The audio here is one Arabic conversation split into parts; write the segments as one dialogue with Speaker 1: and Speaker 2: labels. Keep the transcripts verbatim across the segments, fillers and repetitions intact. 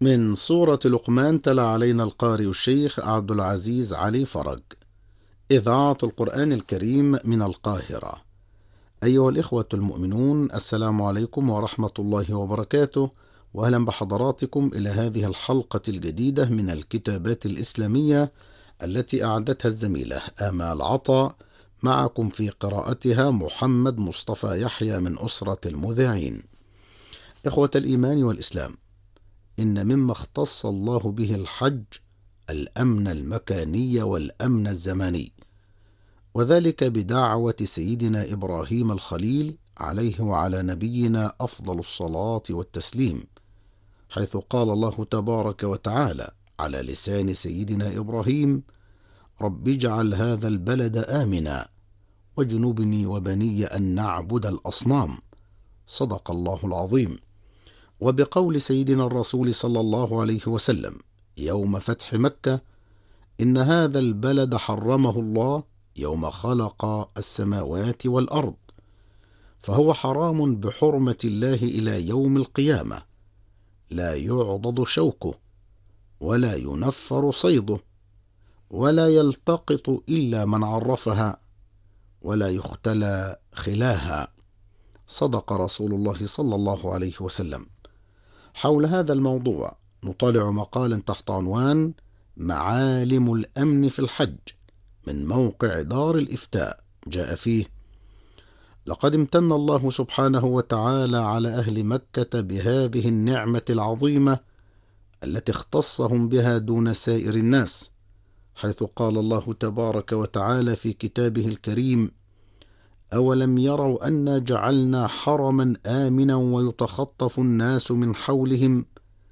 Speaker 1: من سورة لقمان تلا علينا القارئ الشيخ عبد العزيز علي فرج. إذاعة القرآن الكريم من القاهرة. أيها الإخوة المؤمنون، السلام عليكم ورحمة الله وبركاته، وأهلا بحضراتكم إلى هذه الحلقة الجديدة من الكتابات الإسلامية التي أعدتها الزميلة آمال عطا. معكم في قراءتها محمد مصطفى يحيى من أسرة المذيعين. إخوة الإيمان والإسلام، إن مما اختص الله به الحج الأمن المكاني والأمن الزماني، وذلك بدعوة سيدنا إبراهيم الخليل عليه وعلى نبينا أفضل الصلاة والتسليم، حيث قال الله تبارك وتعالى على لسان سيدنا إبراهيم: رب اجعل هذا البلد آمنا واجنبني وبني أن نعبد الأصنام. صدق الله العظيم. وبقول سيدنا الرسول صلى الله عليه وسلم يوم فتح مكة: إن هذا البلد حرمه الله يوم خلق السماوات والأرض، فهو حرام بحرمة الله إلى يوم القيامة، لا يعضد شوكه ولا ينفر صيده، ولا يلتقط إلا من عرفها، ولا يختلى خلاها. صدق رسول الله صلى الله عليه وسلم. حول هذا الموضوع نطالع مقالا تحت عنوان معالم الأمن في الحج من موقع دار الإفتاء. جاء فيه: لقد امتن الله سبحانه وتعالى على أهل مكة بهذه النعمة العظيمة التي اختصهم بها دون سائر الناس، حيث قال الله تبارك وتعالى في كتابه الكريم: أولم يروا أنا جعلنا حرما آمنا ويتخطف الناس من حولهم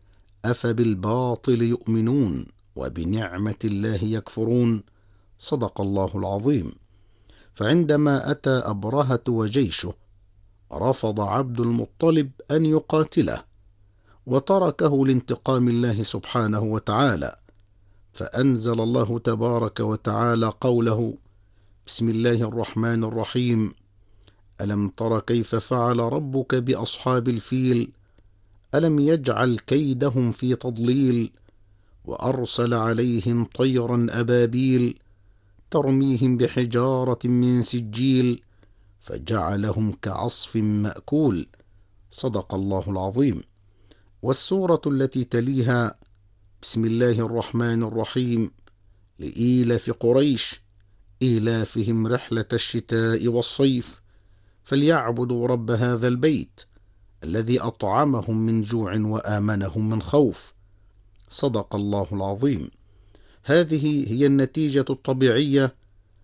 Speaker 1: أفبالباطل يؤمنون وبنعمة الله يكفرون. صدق الله العظيم. فعندما أتى أبرهة وجيشه رفض عبد المطلب أن يقاتله، وتركه لانتقام الله سبحانه وتعالى، فأنزل الله تبارك وتعالى قوله: بسم الله الرحمن الرحيم: ألم تر كيف فعل ربك بأصحاب الفيل ألم يجعل كيدهم في تضليل وأرسل عليهم طيرا أبابيل ترميهم بحجارة من سجيل فجعلهم كعصف مأكول. صدق الله العظيم. والسورة التي تليها: بسم الله الرحمن الرحيم: لإيلاف قريش إيلافهم رحلة الشتاء والصيف فليعبدوا رب هذا البيت الذي أطعمهم من جوع وآمنهم من خوف. صدق الله العظيم. هذه هي النتيجة الطبيعية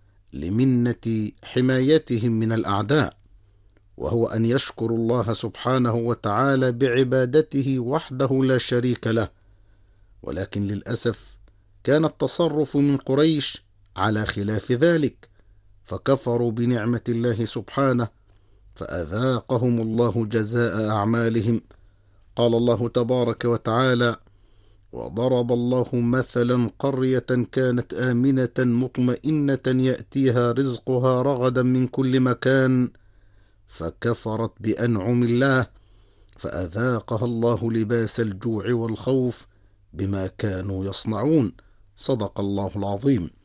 Speaker 1: لمنة حمايتهم من الأعداء، وهو أن يشكروا الله سبحانه وتعالى بعبادته وحده لا شريك له. ولكن للأسف كان التصرف من قريش على خلاف ذلك، فكفروا بنعمة الله سبحانه فأذاقهم الله جزاء أعمالهم. قال الله تبارك وتعالى: وضرب الله مثلا قرية كانت آمنة مطمئنة يأتيها رزقها رغدا من كل مكان فكفرت بأنعم الله فأذاقها الله لباس الجوع والخوف بما كانوا يصنعون. صدق الله العظيم.